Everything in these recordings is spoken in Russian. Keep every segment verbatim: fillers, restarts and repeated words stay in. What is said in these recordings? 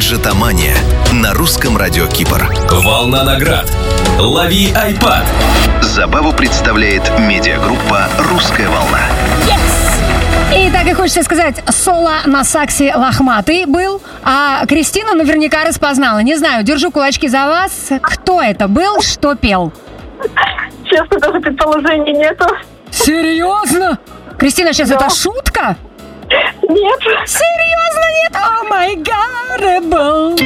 Гаджетомания на русском радио Кипр. Волна наград. Лови айпад. Забаву представляет медиагруппа «Русская волна». И так и хочется сказать, соло на саксе лохматый был, а Кристина наверняка распознала. Не знаю, держу кулачки за вас. Кто это был, что пел? Честно, даже предположений нету. Серьезно? Кристина, сейчас Да. это шутка? Нет. Серьезно нет? О май гад,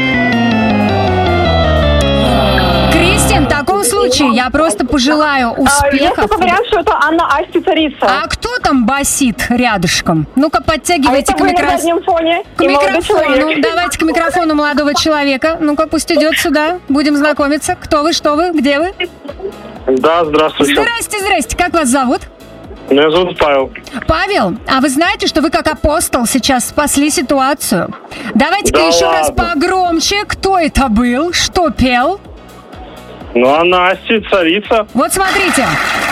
Кристин, в таком случае я просто пожелаю А, есть успехов. такой вариант, что это Анна Асти Царица. А кто там басит рядышком? Ну-ка, А подтягивайте это к вы на микрофону. заднем фоне. К И молодой микрофону. человек. Давайте к микрофону молодого человека. Ну-ка, пусть идет сюда. Будем знакомиться. Кто вы, что вы, где вы? Да, здравствуйте. Здрасте, здрасте. Как вас зовут? Меня зовут Павел. Павел, а вы знаете, что вы как апостол сейчас спасли ситуацию? Давайте-ка Да еще раз ладно. погромче. Кто это был? Что пел? Ну, а Настя царица. Вот смотрите.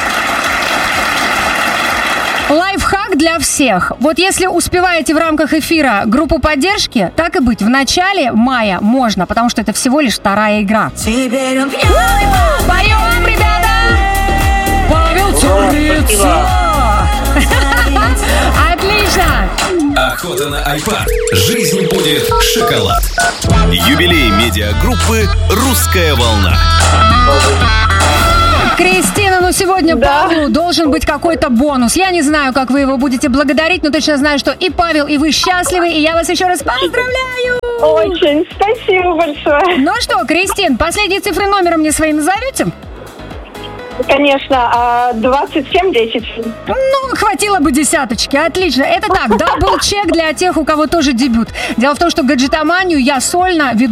Лайфхак для всех. Вот если успеваете в рамках эфира группу поддержки, так и быть, в начале мая можно, потому что это всего лишь вторая игра. Теперь он пьяный. Поем, ребята! Павел Царица! Отлично! Охота на айпад. Жизнь будет шоколад. Юбилей медиагруппы «Русская волна». Кристина, ну сегодня Да. Павлу должен быть какой-то бонус. Я не знаю, как вы его будете благодарить, но точно знаю, что и Павел, и вы счастливы, и я вас еще раз поздравляю! Очень. Спасибо большое. Ну что, Кристин, последние цифры номера мне свои назовете? Конечно, а, двадцать семь десять. Ну, хватило бы десяточки. Отлично. Это так, дабл-чек для тех, у кого тоже дебют. Дело в том, что гаджетоманию я сольно веду